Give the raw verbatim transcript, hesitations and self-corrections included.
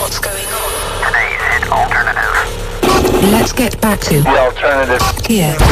what's going on. Today's hit alternative. Let's get back to The alternative. here.